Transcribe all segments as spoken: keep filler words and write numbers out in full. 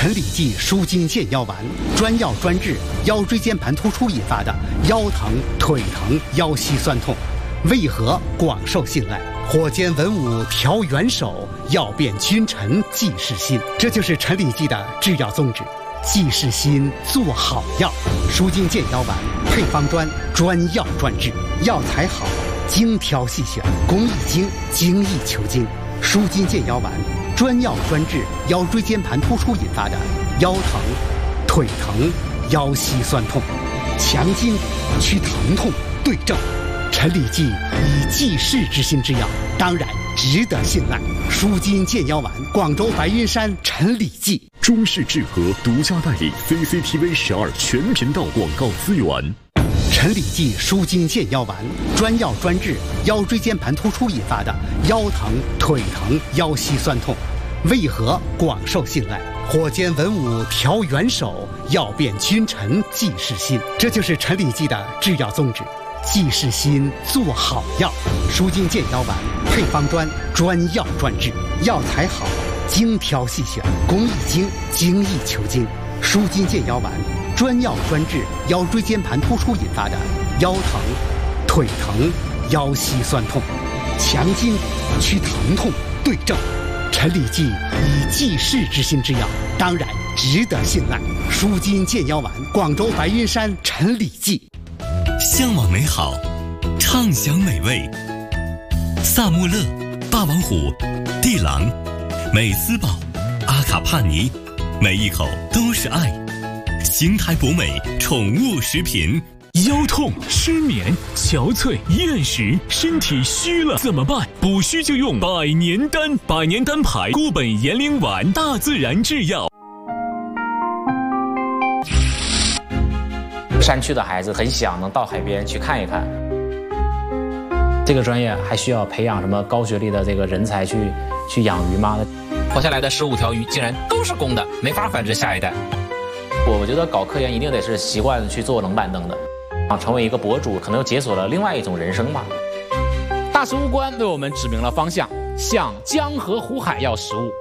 陈李济舒筋健腰丸，专药专治腰椎间盘突出引发的腰疼、腿疼、腰膝酸痛，为何广受信赖？火尖文武调元首，药变君臣济世心。这就是陈李济的制药宗旨。济世心，做好药。舒筋健腰丸配方专，专药专治，药材好，精挑细选，工艺精，精益求精。舒筋健腰丸专药专治腰椎间盘突出引发的腰疼、腿疼、腰膝酸痛，强筋去疼痛，对症。陈李济以济世之心之药，当然值得信赖。舒筋健腰丸，广州白云山陈李济。 中式制和独家代理 C C T V 十二全频道广告资源。 陈李济舒筋健腰丸，专药专治腰椎间盘突出引发的腰疼、腿疼、腰膝酸痛，为何广受信赖？火尖文武调元首，药变君臣济世心。这就是陈李济的制药宗旨。济世心，做好药。舒筋健腰丸配方专，专药专治，药材好，精挑细选，工艺精，精益求精。舒筋健腰丸专药专治腰椎间盘突出引发的腰疼、腿疼、腰膝酸痛，强筋去疼痛，对症。陈李济以济世之心之药，当然值得信赖。舒筋健腰丸，广州白云山陈李济。 向往美好，畅享美味。萨穆勒、霸王虎、地狼、美斯宝、阿卡帕尼，每一口都是爱。邢台博美宠物食品。 腰痛、失眠、憔悴、厌食，身体虚了怎么办？补虚就用百年丹，百年丹牌固本延龄丸，大自然制药。 山区的孩子很想能到海边去看一看。这个专业还需要培养什么高学历的这个人才去去养鱼吗？ 活下来的十五条鱼竟然都是公的，没法繁殖下一代。 我我觉得搞科研一定得是习惯去做冷板凳的，啊，成为一个博主，可能又解锁了另外一种人生吧。 大食物观为我们指明了方向，向江河湖海要食物。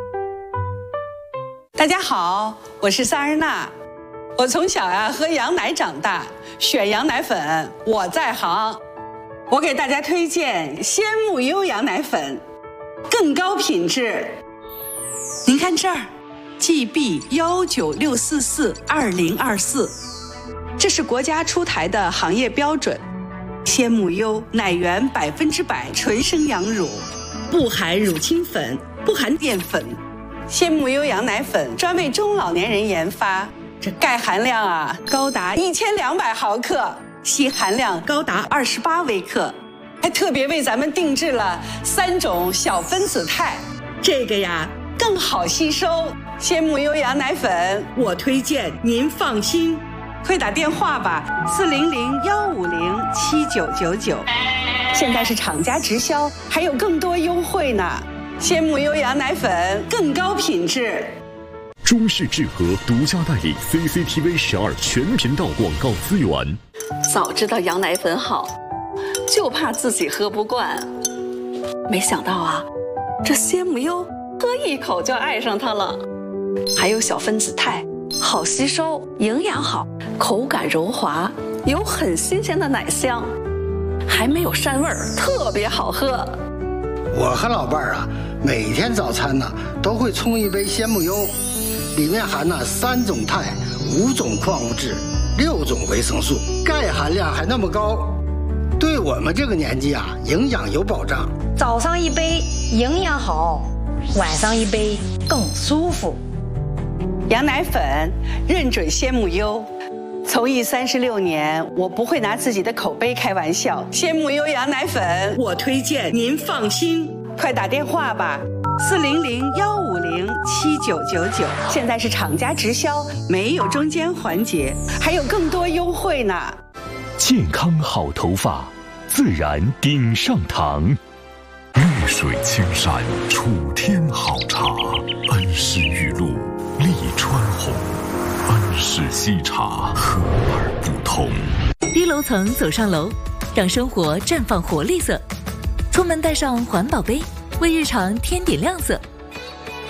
大家好，我是萨日娜。我从小呀喝羊奶长大，选羊奶粉我在行。我给大家推荐鲜木优羊奶粉，更高品质。您看这儿 ，G B 一九六四四二零二四，这是国家出台的行业标准。鲜木优奶源百分之百纯生羊乳，不含乳清粉，不含淀粉。鲜木优羊奶粉专为中老年人研发。这钙含量啊高达一千两百毫克，硒含量高达二十八微克，还特别为咱们定制了三种小分子肽，这个呀更好吸收。鲜木优羊奶粉，我推荐您放心，快打电话吧，四零零幺五零七九九九，现在是厂家直销，还有更多优惠呢。鲜木优羊奶粉更高品质。 中式制和独家代理 C C T V 十二全频道广告资源。 早知道羊奶粉好，就怕自己喝不惯。没想到啊，这鲜木优喝一口就爱上它了。还有小分子肽，好吸收，营养好，口感柔滑，有很新鲜的奶香，还没有膻味儿，特别好喝。 我和老伴儿啊，每天早餐呢都会冲一杯鲜木优。里面含了三种肽、五种矿物质、六种维生素，钙含量还那么高，对我们这个年纪啊，营养有保障。 早上一杯营养好，晚上一杯更舒服。 羊奶粉认准鲜木优，从艺三十六年，我不会拿自己的口碑开玩笑。鲜木优羊奶粉，我推荐您放心，快打电话吧。四零零幺五零七九九九，现在是厂家直销，没有中间环节，还有更多优惠呢。 健康好头发，自然顶上堂。 绿水青山，楚天好茶。恩施玉露，利川红。恩施西茶，和而不同。 低楼层走上楼，让生活绽放活力色。出门带上环保杯，为日常添点亮色。